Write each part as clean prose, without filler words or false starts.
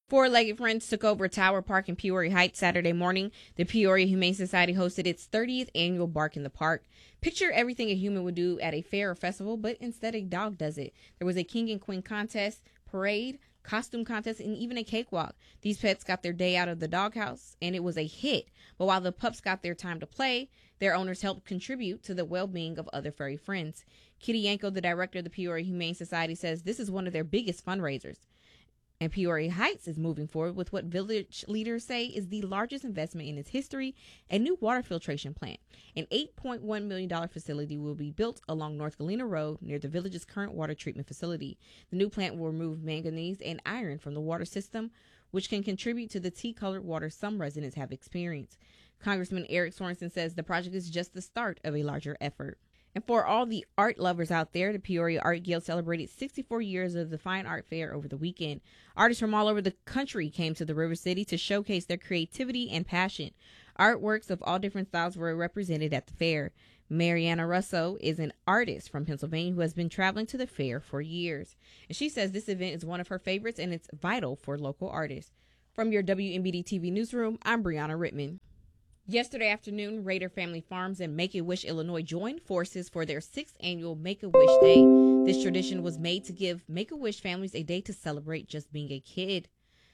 Four-legged friends took over Tower Park in Peoria Heights Saturday morning. The Peoria Humane Society hosted its 30th annual Bark in the Park. Picture everything a human would do at a fair or festival, but instead a dog does it. There was a king and queen contest, parade, costume contest, and even a cakewalk. These pets got their day out of the doghouse, and it was a hit. But while the pups got their time to play, their owners helped contribute to the well-being of other furry friends. Kitty Yanko, the director of the Peoria Humane Society, says this is one of their biggest fundraisers. And Peoria Heights is moving forward with what village leaders say is the largest investment in its history, a new water filtration plant. An $8.1 million facility will be built along North Galena Road near the village's current water treatment facility. The new plant will remove manganese and iron from the water system, which can contribute to the tea-colored water some residents have experienced. Congressman Eric Sorensen says the project is just the start of a larger effort. And for all the art lovers out there, the Peoria Art Guild celebrated 64 years of the Fine Art Fair over the weekend. Artists from all over the country came to the River City to showcase their creativity and passion. Artworks of all different styles were represented at the fair. Mariana Russo is an artist from Pennsylvania who has been traveling to the fair for years. And she says this event is one of her favorites and it's vital for local artists. From your WMBD TV newsroom, I'm Brianna Rittman. Yesterday afternoon, Raider Family Farms in Make-A-Wish, Illinois joined forces for their 6th annual Make-A-Wish Day. This tradition was made to give Make-A-Wish families a day to celebrate just being a kid.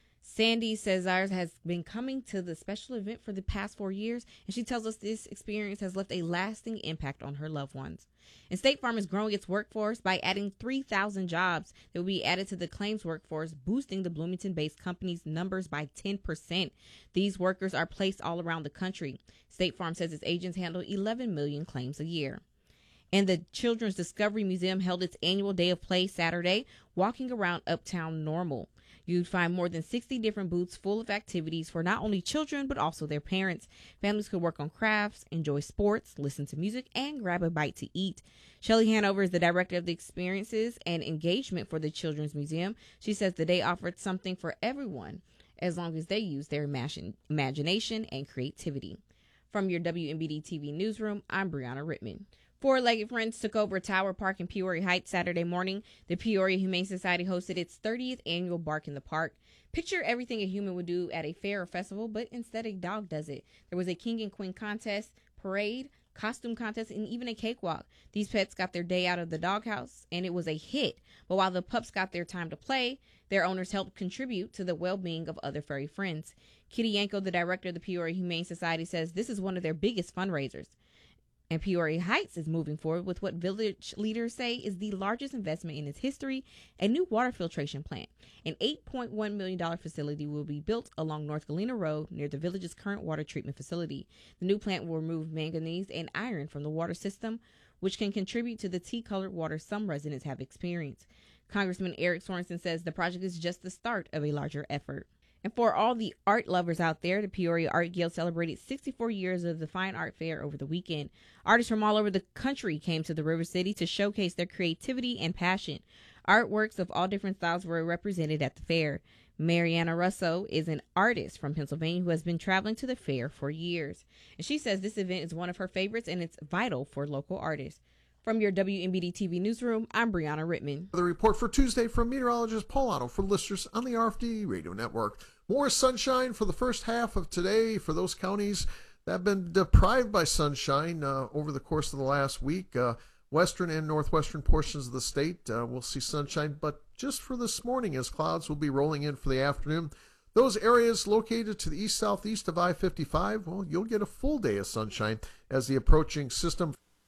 Sandy Cesar has been coming to the special event for the past 4 years, and she tells us this experience has left a lasting impact on her loved ones. And State Farm is growing its workforce by adding 3,000 jobs that will be added to the claims workforce, boosting the Bloomington-based company's numbers by 10%. These workers are placed all around the country. State Farm says its agents handle 11 million claims a year. And the Children's Discovery Museum held its annual Day of Play Saturday, walking around Uptown Normal. You'd find more than 60 different booths full of activities for not only children, but also their parents. Families could work on crafts, enjoy sports, listen to music, and grab a bite to eat. Shelley Hanover is the director of the experiences and engagement for the Children's Museum. She says the day offered something for everyone, as long as they use their imagination and creativity. From your WMBD TV newsroom, I'm Brianna Rittman. Four-legged friends took over Tower Park in Peoria Heights Saturday morning. The Peoria Humane Society hosted its 30th annual Bark in the Park. Picture everything a human would do at a fair or festival, but instead a dog does it. There was a king and queen contest, parade, costume contest, and even a cakewalk. These pets got their day out of the doghouse, and it was a hit. But while the pups got their time to play, their owners helped contribute to the well-being of other furry friends. Kitty Yanko, the director of the Peoria Humane Society, says this is one of their biggest fundraisers. And Peoria Heights is moving forward with what village leaders say is the largest investment in its history, a new water filtration plant. An $8.1 million facility will be built along North Galena Road near the village's current water treatment facility. The new plant will remove manganese and iron from the water system, which can contribute to the tea-colored water some residents have experienced. Congressman Eric Sorensen says the project is just the start of a larger effort. And for all the art lovers out there, the Peoria Art Guild celebrated 64 years of the Fine Art Fair over the weekend. Artists from all over the country came to the River City to showcase their creativity and passion. Artworks of all different styles were represented at the fair. Mariana Russo is an artist from Pennsylvania who has been traveling to the fair for years. And she says this event is one of her favorites and it's vital for local artists. From your WMBD TV newsroom, I'm Brianna Rittman. The report for Tuesday from meteorologist Paul Otto for listeners on the RFD Radio Network. More sunshine for the first half of today for those counties that have been deprived by sunshine over the course of the last week. Western and northwestern portions of the state will see sunshine, but just for this morning as clouds will be rolling in for the afternoon. Those areas located to the east-southeast of I-55, well, you'll get a full day of sunshine as the approaching system.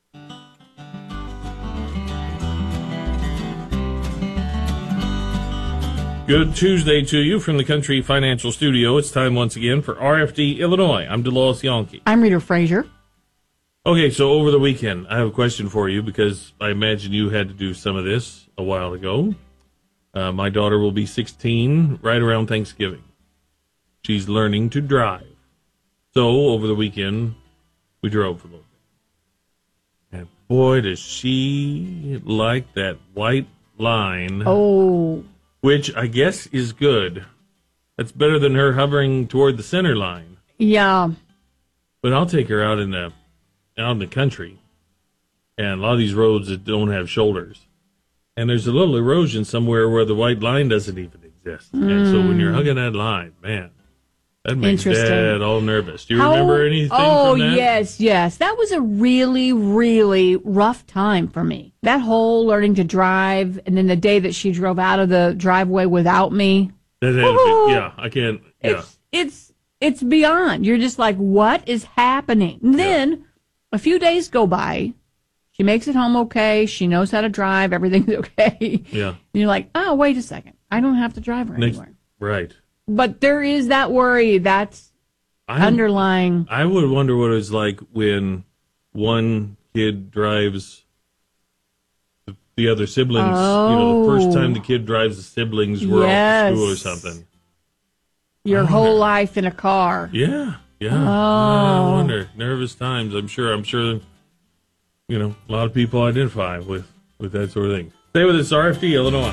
Good Tuesday to you from the Country Financial Studio. It's time once again for RFD Illinois. I'm Delois Yonke. I'm Rita Frazier. Okay, so over the weekend, I have a question for you because I imagine you had to do some of this a while ago. My daughter will be 16 right around Thanksgiving. She's learning to drive. So over the weekend, we drove for a little bit. And boy, does she like that white line. Oh, which I guess is good. That's better than her hovering toward the center line. yeah. But I'll take her out in the country, and a lot of these roads that don't have shoulders, and there's a little erosion somewhere where the white line doesn't even exist. test. And so when you're hugging that line, man, that makes Dad all nervous. Do you remember anything from that? Yes. That was a really, really rough time for me. That whole learning to drive, and then the day that she drove out of the driveway without me. I can't. Yeah. It's beyond. You're just like, what is happening? And then a few days go by. She makes it home okay. She knows how to drive. Everything's okay. Yeah. And you're like, oh, wait a second. I don't have to drive her anywhere. Right. But there is that worry that's underlying. I would wonder what it's like when one kid drives the other siblings. The first time the kid drives the siblings were off to school or something. Your whole life in a car. Yeah. I wonder. Nervous times. I'm sure. A lot of people identify with that sort of thing. Stay with us, RFD, Illinois.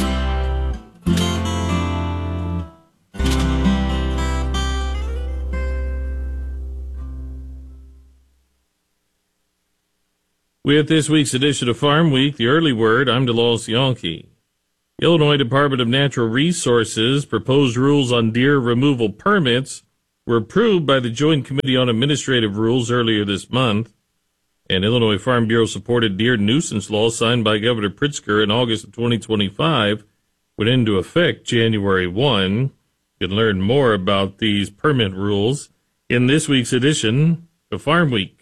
With this week's edition of Farm Week, the early word, I'm DeLawes Yonke. The Illinois Department of Natural Resources proposed rules on deer removal permits were approved by the Joint Committee on Administrative Rules earlier this month. An Illinois Farm Bureau-supported deer nuisance law signed by Governor Pritzker in August of 2025 went into effect January 1. You can learn more about these permit rules in this week's edition of Farm Week.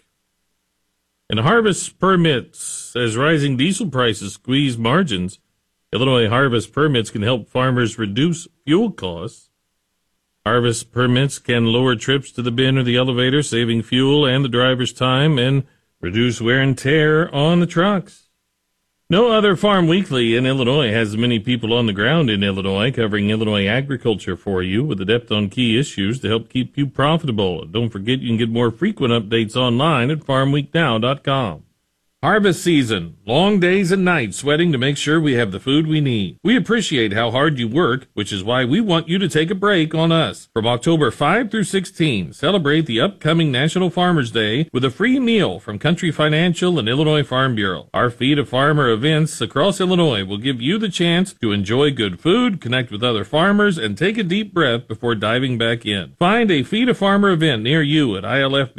And harvest permits, as rising diesel prices squeeze margins, Illinois harvest permits can help farmers reduce fuel costs. Harvest permits can lower trips to the bin or the elevator, saving fuel and the driver's time, and reduce wear and tear on the trucks. No other Farm Weekly in Illinois has as many people on the ground in Illinois covering Illinois agriculture for you with a depth on key issues to help keep you profitable. And don't forget you can get more frequent updates online at farmweeknow.com. Harvest season. Long days and nights sweating to make sure we have the food we need. We appreciate how hard you work, which is why we want you to take a break on us. From October 5 through 16, celebrate the upcoming National Farmers Day with a free meal from Country Financial and Illinois Farm Bureau. Our Feed a Farmer events across Illinois will give you the chance to enjoy good food, connect with other farmers, and take a deep breath before diving back in. Find a Feed a Farmer event near you at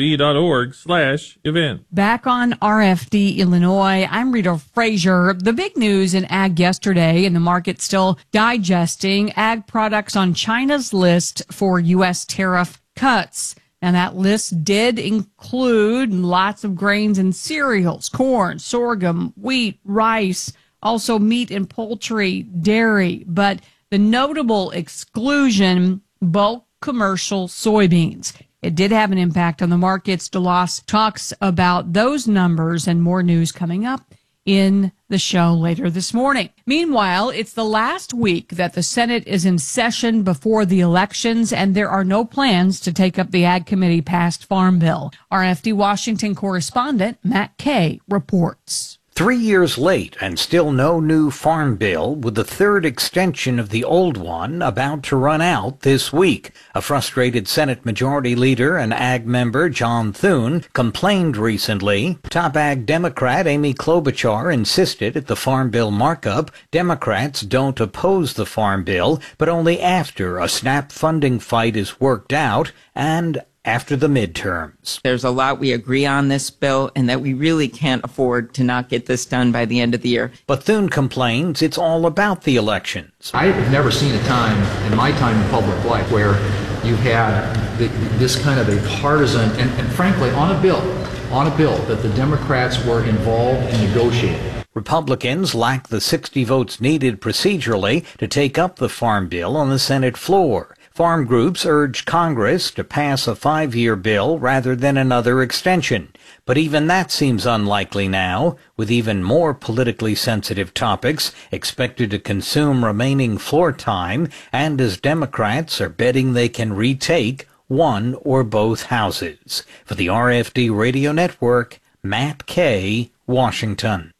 ilfb.org/event. Back on RFD Illinois, I'm Rita Frazier. The big news in ag yesterday, and the market still digesting ag products on China's list for U.S. tariff cuts. And that list did include lots of grains and cereals, corn, sorghum, wheat, rice, also meat and poultry, dairy. But the notable exclusion, bulk commercial soybeans. It did have an impact on the markets. DeLawes talks about those numbers and more news coming up in the show later this morning. Meanwhile, it's the last week that the Senate is in session before the elections, and there are no plans to take up the Ag Committee passed Farm Bill. RFD Washington correspondent Matt Kay reports. 3 years late and still no new farm bill, with the third extension of the old one about to run out this week. A frustrated Senate Majority Leader and Ag member John Thune complained recently. Top Ag Democrat Amy Klobuchar insisted at the farm bill markup Democrats don't oppose the farm bill, but only after a SNAP funding fight is worked out and after the midterms. There's a lot we agree on this bill, and that we really can't afford to not get this done by the end of the year. But Thune complains it's all about the elections. I have never seen a time in my time in public life where you had this kind of a partisan, and frankly, on a bill that the Democrats were involved in negotiating. Republicans lack the 60 votes needed procedurally to take up the farm bill on the Senate floor. Farm groups urged Congress to pass a 5-year bill rather than another extension. But even that seems unlikely now, with even more politically sensitive topics expected to consume remaining floor time, and as Democrats are betting they can retake one or both houses. For the RFD Radio Network, Matt Kay, Washington.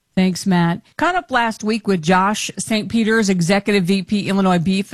Thanks, Matt. Caught up last week with Josh St. Peter's, Executive VP, Illinois Beef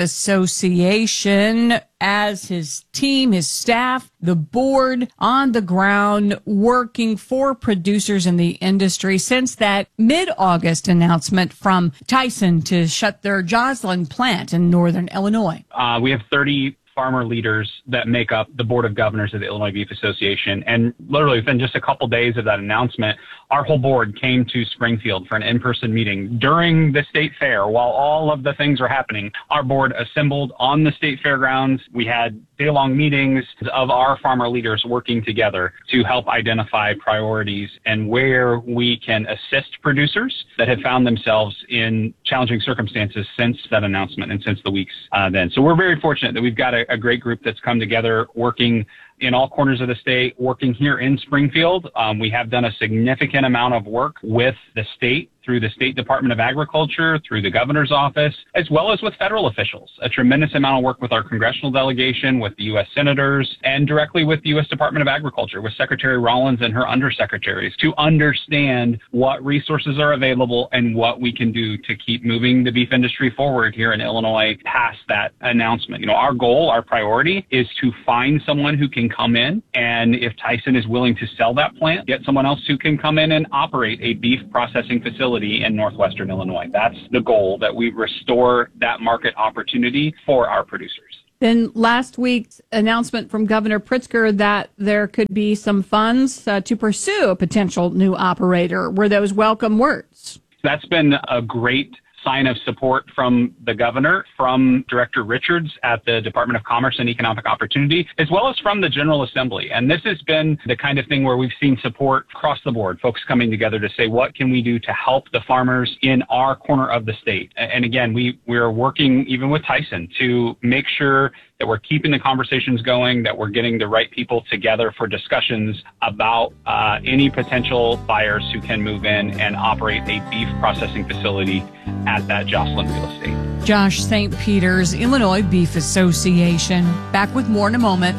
Association, as his team, his staff, the board on the ground working for producers in the industry since that mid-August announcement from Tyson to shut their Joslyn plant in northern Illinois. We have 30 farmer leaders that make up the Board of Governors of the Illinois Beef Association. And literally within just a couple days of that announcement, our whole board came to Springfield for an in-person meeting during the state fair. While all of the things were happening, our board assembled on the state fairgrounds. We had day-long meetings of our farmer leaders working together to help identify priorities and where we can assist producers that have found themselves in challenging circumstances since that announcement and since the weeks then. So we're very fortunate that we've got a great group that's come together working in all corners of the state, working here in Springfield. We have done a significant amount of work with the state through the State Department of Agriculture, through the governor's office, as well as with federal officials. A tremendous amount of work with our congressional delegation, with the U.S. senators, and directly with the U.S. Department of Agriculture, with Secretary Rollins and her undersecretaries, to understand what resources are available and what we can do to keep moving the beef industry forward here in Illinois past that announcement. You know, our goal, our priority is to find someone who can come in, and if Tyson is willing to sell that plant, get someone else who can come in and operate a beef processing facility in northwestern Illinois. That's the goal, that we restore that market opportunity for our producers. Then last week's announcement from Governor Pritzker that there could be some funds to pursue a potential new operator. Were those welcome words? That's been a great sign of support from the governor, from Director Richards at the Department of Commerce and Economic Opportunity, as well as from the General Assembly. And this has been the kind of thing where we've seen support across the board, folks coming together to say, what can we do to help the farmers in our corner of the state? And again, we're working even with Tyson to make sure that we're keeping the conversations going, that we're getting the right people together for discussions about any potential buyers who can move in and operate a beef processing facility at that Joslyn real estate. Josh St. Peter's, Illinois Beef Association. Back with more in a moment.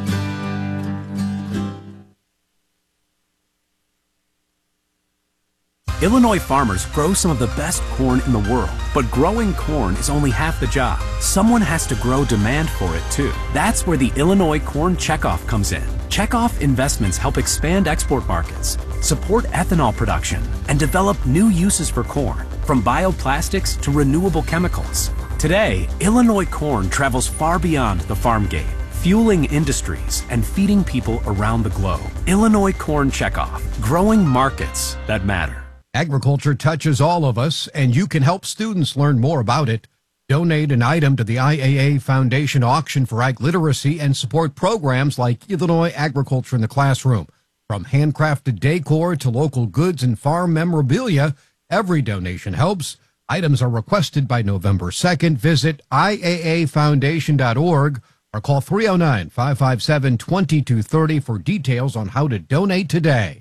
Illinois farmers grow some of the best corn in the world, but growing corn is only half the job. Someone has to grow demand for it too. That's where the Illinois Corn Checkoff comes in. Checkoff investments help expand export markets, support ethanol production, and develop new uses for corn, from bioplastics to renewable chemicals. Today, Illinois corn travels far beyond the farm gate, fueling industries and feeding people around the globe. Illinois Corn Checkoff, growing markets that matter. Agriculture touches all of us, and you can help students learn more about it. Donate an item to the IAA Foundation auction for ag literacy and support programs like Illinois Agriculture in the Classroom. From handcrafted decor to local goods and farm memorabilia, every donation helps. Items are requested by November 2nd. Visit IAAFoundation.org or call 309-557-2230 for details on how to donate today.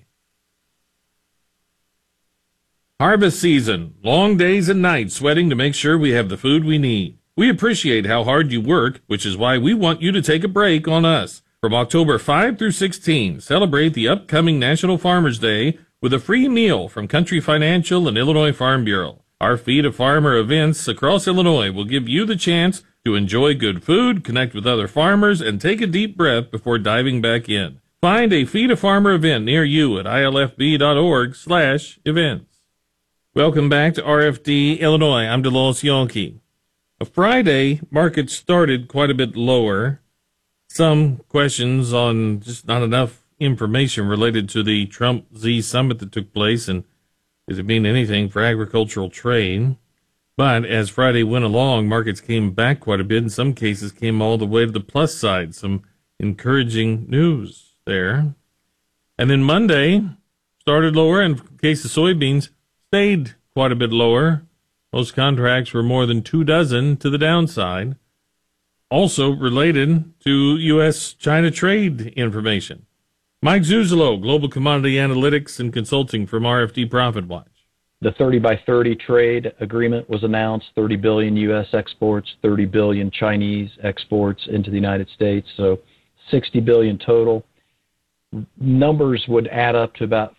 Harvest season, long days and nights sweating to make sure we have the food we need. We appreciate how hard you work, which is why we want you to take a break on us. From October 5 through 16, celebrate the upcoming National Farmers Day with a free meal from Country Financial and Illinois Farm Bureau. Our Feed a Farmer events across Illinois will give you the chance to enjoy good food, connect with other farmers, and take a deep breath before diving back in. Find a Feed a Farmer event near you at ilfb.org/events. Welcome back to RFD Illinois. I'm Delos Yonke. Friday, market started quite a bit lower. Some questions on just not enough information related to the Trump Z summit that took place, and does it mean anything for agricultural trade? But as Friday went along, markets came back quite a bit. In some cases, came all the way to the plus side. Some encouraging news there. And then Monday started lower, and in the case of soybeans, stayed quite a bit lower. Most contracts were more than 24 to the downside. Also related to U.S.-China trade information. Mike Zuzolo, Global Commodity Analytics and Consulting from RFD Profit Watch. The 30 by 30 trade agreement was announced, 30 billion U.S. exports, 30 billion Chinese exports into the United States, so 60 billion total. Numbers would add up to about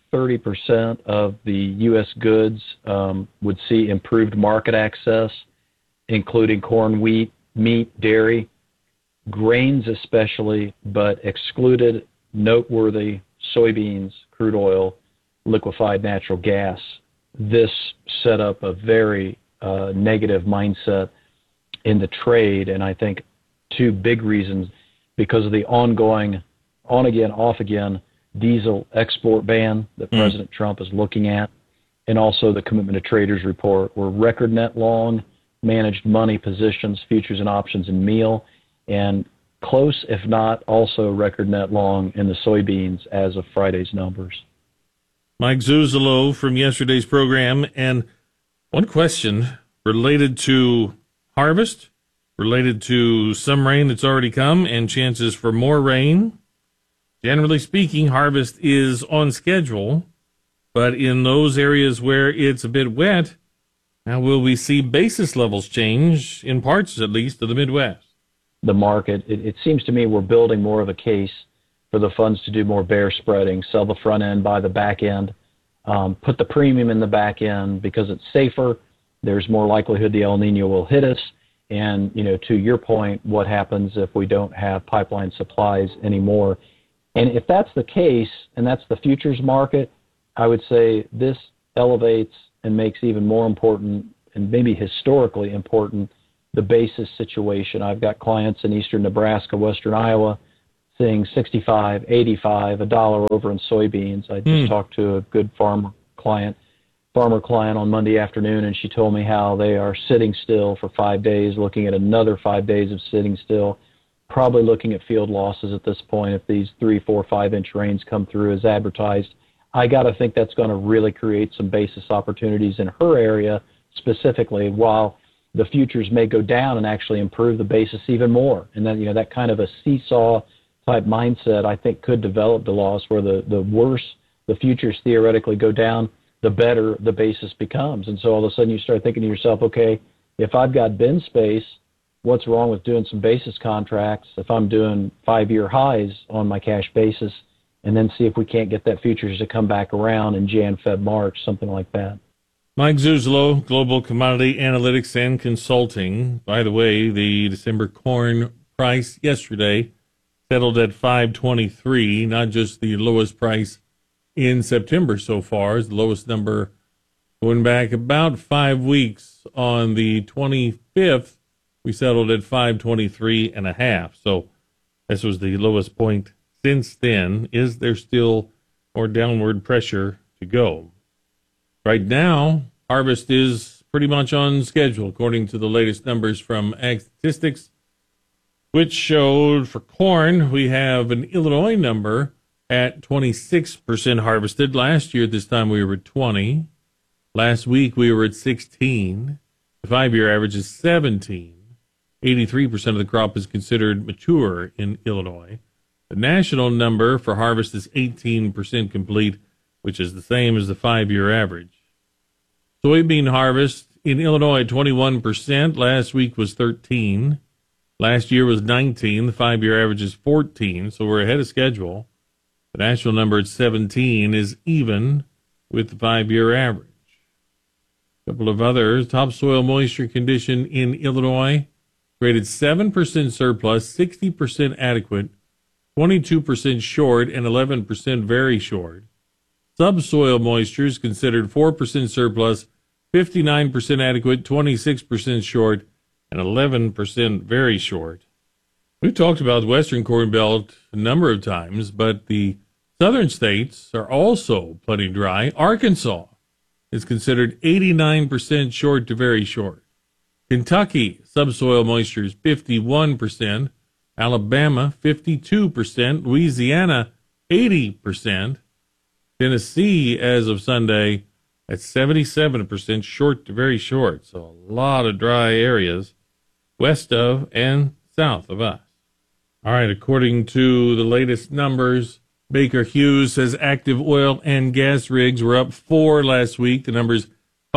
30% of the U.S. goods would see improved market access, including corn, wheat, meat, dairy, grains especially, but excluded noteworthy soybeans, crude oil, liquefied natural gas. This set up a very negative mindset in the trade, and I think two big reasons: because of the ongoing on-again, off-again diesel export ban that President Trump is looking at, and also the Commitment to Traders report, where record net long managed money positions, futures and options in meal, and close, if not also record net long in the soybeans as of Friday's numbers. Mike Zuzolo from yesterday's program. And one question related to harvest, related to some rain that's already come and chances for more rain. Generally speaking, harvest is on schedule, but in those areas where it's a bit wet, now will we see basis levels change in parts, at least, of the Midwest? The market, it seems to me we're building more of a case for the funds to do more bear spreading, sell the front end, buy the back end, put the premium in the back end because it's safer. There's more likelihood the El Nino will hit us. And, to your point, what happens if we don't have pipeline supplies anymore? And if that's the case, and that's the futures market, I would say this elevates and makes even more important, and maybe historically important, the basis situation. I've got clients in eastern Nebraska, western Iowa, seeing 65, 85, $1 over in soybeans. I just talked to a good farmer client on Monday afternoon, and she told me how they are sitting still for 5 days, looking at another 5 days of sitting still, probably looking at field losses at this point if these 3, 4, 5-inch rains come through as advertised. I got to think that's going to really create some basis opportunities in her area specifically, while the futures may go down and actually improve the basis even more. And then, that kind of a seesaw type mindset, I think, could develop, DeLoss, where the worse the futures theoretically go down, the better the basis becomes. And so all of a sudden you start thinking to yourself, okay, if I've got bin space, what's wrong with doing some basis contracts if I'm doing 5-year highs on my cash basis, and then see if we can't get that futures to come back around in Jan, Feb, March, something like that. Mike Zuzolo, Global Commodity Analytics and Consulting. By the way, the December corn price yesterday settled at $5.23, not just the lowest price in September so far, is the lowest number going back about 5 weeks. On the 25th, we settled at $5.23.5. So this was the lowest point since then. Is there still more downward pressure to go? Right now, harvest is pretty much on schedule, according to the latest numbers from Ag Statistics, which showed for corn, we have an Illinois number at 26% harvested. Last year, this time we were at 20. Last week, we were at 16. The 5-year average is 17. 83% of the crop is considered mature in Illinois. The national number for harvest is 18% complete, which is the same as the 5-year average. Soybean harvest in Illinois, 21%. Last week was 13. Last year was 19. The 5-year average is 14, so we're ahead of schedule. The national number at 17 is even with the 5-year average. A couple of others. Topsoil moisture condition in Illinois, rated 7% surplus, 60% adequate, 22% short, and 11% very short. Subsoil moisture is considered 4% surplus, 59% adequate, 26% short, and 11% very short. We've talked about the Western Corn Belt a number of times, but the southern states are also plenty dry. Arkansas is considered 89% short to very short. Kentucky, subsoil moisture is 51%. Alabama, 52%. Louisiana, 80%. Tennessee, as of Sunday, at 77% short to very short. So a lot of dry areas west of and south of us. All right, according to the latest numbers, Baker Hughes says active oil and gas rigs were up 4 last week. The number's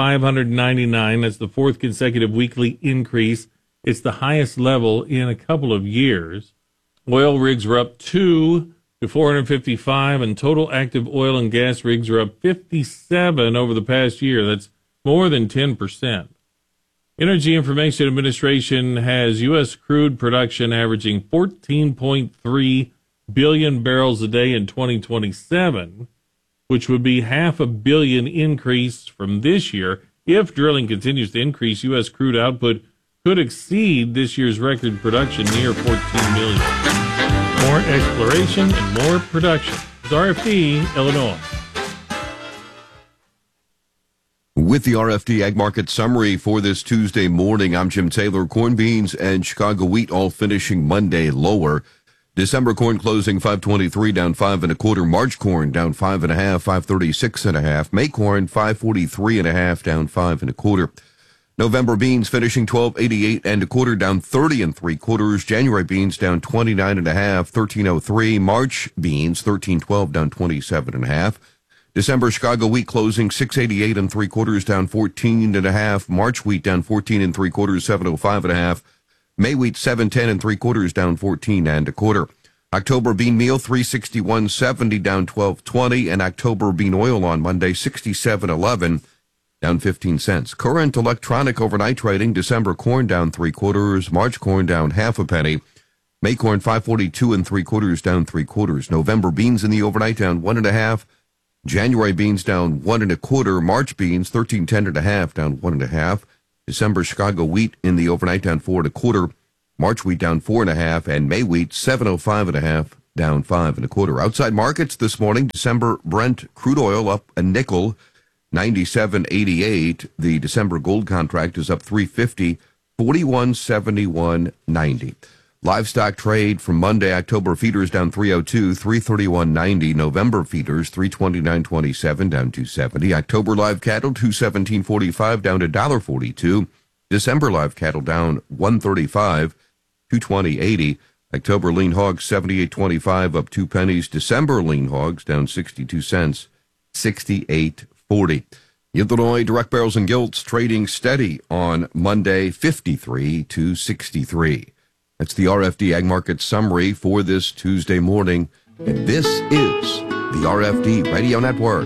599. That's the 4th consecutive weekly increase. It's the highest level in a couple of years. Oil rigs were up 2. to 455, and total active oil and gas rigs are up 57 over the past year. That's more than 10%. Energy Information Administration has U.S. crude production averaging 14.3 billion barrels a day in 2027, which would be 500 million increase from this year. If drilling continues to increase, U.S. crude output could exceed this year's record production near 14 million. More exploration and more production. It's RFD, Illinois. With the RFD Ag Market Summary for this Tuesday morning, I'm Jim Taylor. Corn, beans, and Chicago wheat all finishing Monday lower. December corn closing 523, down 5 1/4. March corn down 5 1/2, 536 1/2. May corn 543 1/2, down 5 1/4. November beans finishing 1288 1/4, down 30 3/4. January beans down 29 1/2, 1303. March beans 1312, down 27 1/2. December Chicago wheat closing 688 3/4, down 14 1/2. March wheat down 14 3/4, 705 1/2. May wheat 710 3/4, down 14 1/4. October bean meal 361.70, down 12.20, and October bean oil on Monday 67.11, down 15 cents. Current electronic overnight trading: December corn down 3/4, March corn down 1/2 penny, May corn 542 3/4, down 3/4. November beans in the overnight down 1 1/2. January beans down 1 1/4. March beans 1310 1/2, down 1 1/2. December Chicago wheat in the overnight down 4 1/4. March wheat down 4 1/2, and May wheat 705 1/2, down 5 1/4. Outside markets this morning: December Brent crude oil up a nickel, 97.88. The December gold contract is up 350, 41.71.90. Livestock trade from Monday: October feeders down 302, 331.90. November feeders 329.27, down 270. October live cattle 217.45, down $1.42. December live cattle down 135, 220.80. October lean hogs 78.25, up 2 pennies. December lean hogs down 62 cents, 68.40. Illinois direct barrels and gilts trading steady on Monday, 53 to 63. That's the RFD Ag Market Summary for this Tuesday morning. And this is the RFD Radio Network.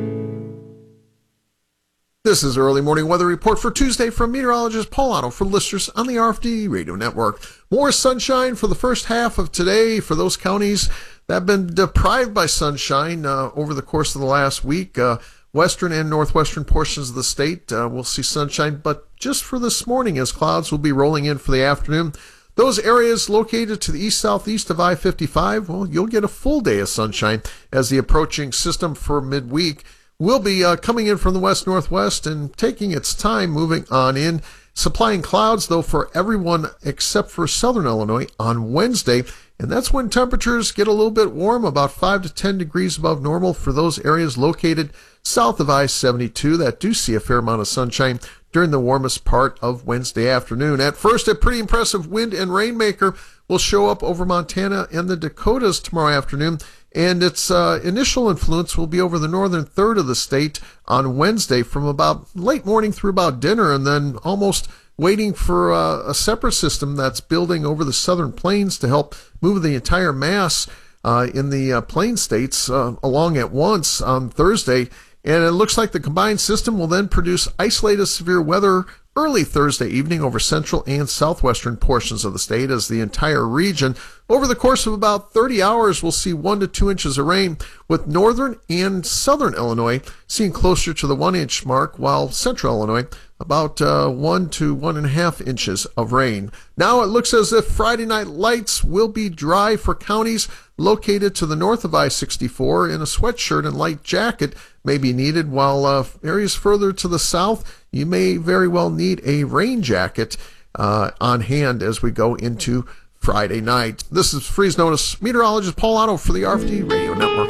This is Early Morning Weather Report for Tuesday from meteorologist Paul Otto for listeners on the RFD Radio Network. More sunshine for the first half of today for those counties that have been deprived by sunshine over the course of the last week. Western and northwestern portions of the state will see sunshine, but just for this morning, as clouds will be rolling in for the afternoon. Those areas located to the east-southeast of I-55, well, you'll get a full day of sunshine as the approaching system for midweek will be coming in from the west-northwest and taking its time moving on in, supplying clouds, though, for everyone except for southern Illinois on Wednesday. And that's when temperatures get a little bit warm, about 5 to 10 degrees above normal for those areas located south of I-72 that do see a fair amount of sunshine during the warmest part of Wednesday afternoon. At first, a pretty impressive wind and rainmaker will show up over Montana and the Dakotas tomorrow afternoon, and its initial influence will be over the northern third of the state on Wednesday from about late morning through about dinner, and then almost waiting for a separate system that's building over the southern plains to help move the entire mass in the plain states along at once on Thursday. And it looks like the combined system will then produce isolated severe weather early Thursday evening over central and southwestern portions of the state as the entire region. Over the course of about 30 hours, we'll see 1 to 2 inches of rain, with northern and southern Illinois seeing closer to the 1 inch mark, while central Illinois about 1 to 1.5 inches of rain. Now it looks as if Friday night lights will be dry for counties located to the north of I-64, and a sweatshirt and light jacket may be needed, while areas further to the south, you may very well need a rain jacket on hand as we go into Friday night. This is Freeze Notice meteorologist Paul Otto for the RFD Radio Network.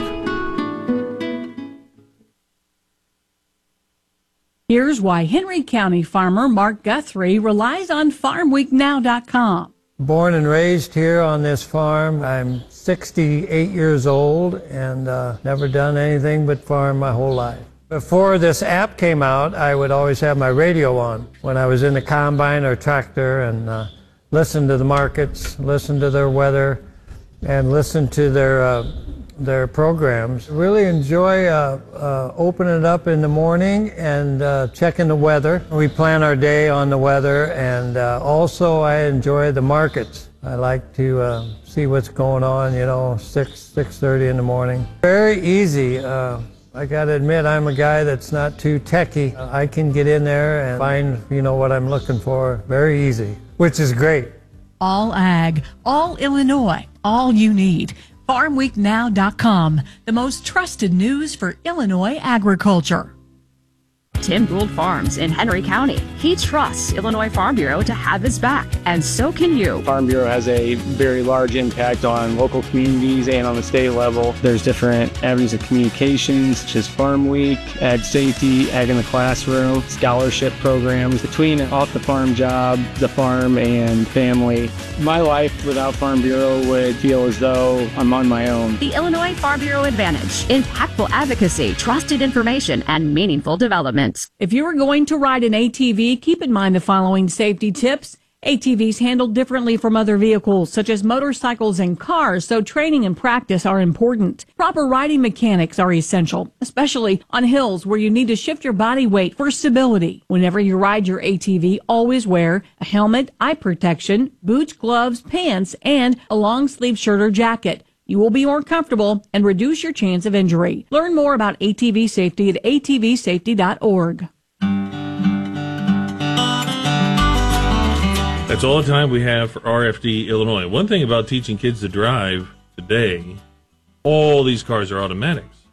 Here's why Henry County farmer Mark Guthrie relies on FarmWeekNow.com. Born and raised here on this farm. I'm 68 years old and never done anything but farm my whole life. Before this app came out, I would always have my radio on when I was in the combine or tractor and listen to the markets, listen to their weather, and listen to their programs. Really enjoy opening it up in the morning and checking the weather. We plan our day on the weather, and also I enjoy the markets. I like to see what's going on, 6:30 in the morning. Very easy. I got to admit, I'm a guy that's not too techy. I can get in there and find, what I'm looking for very easy, which is great. All ag, all Illinois, all you need. FarmWeekNow.com, the most trusted news for Illinois agriculture. Tim Gould Farms in Henry County. He trusts Illinois Farm Bureau to have his back, and so can you. Farm Bureau has a very large impact on local communities and on the state level. There's different avenues of communications, such as Farm Week, Ag Safety, Ag in the Classroom, scholarship programs. Between an off-the-farm job, the farm, and family, my life without Farm Bureau would feel as though I'm on my own. The Illinois Farm Bureau Advantage. Impactful advocacy, trusted information, and meaningful development. If you are going to ride an ATV, keep in mind the following safety tips. ATVs handle differently from other vehicles, such as motorcycles and cars, so training and practice are important. Proper riding mechanics are essential, especially on hills where you need to shift your body weight for stability. Whenever you ride your ATV, always wear a helmet, eye protection, boots, gloves, pants, and a long-sleeve shirt or jacket. You will be more comfortable and reduce your chance of injury. Learn more about ATV safety at atvsafety.org. That's all the time we have for RFD Illinois. One thing about teaching kids to drive today, all these cars are automatics.